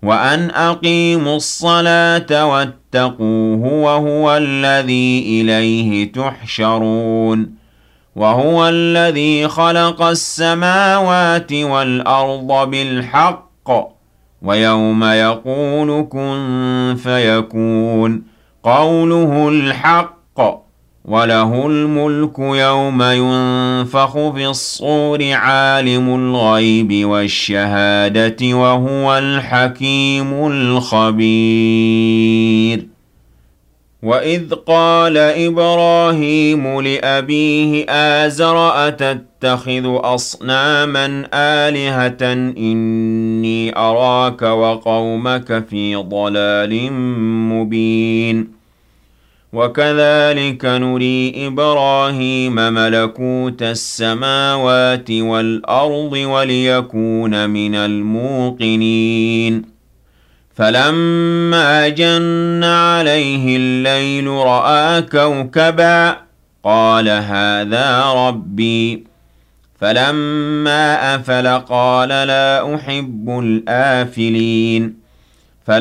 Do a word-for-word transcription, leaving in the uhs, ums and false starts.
وأن أقيموا الصلاة واتقوه وهو الذي إليه تحشرون وهو الذي خلق السماوات والأرض بالحق ويوم يقول كن فيكون قوله الحق وله الملك يوم ينفخ في الصور عالم الغيب والشهادة وهو الحكيم الخبير وإذ قال إبراهيم لأبيه آزر أتتخذ أصناما آلهة إني أراك وقومك في ضلال مبين وكذلك نري إبراهيم ملكوت السماوات والأرض وليكون من الموقنين فلما جن عليه الليل رأى كوكبا قال هذا ربي فلما أفل قال لا أحب الآفلين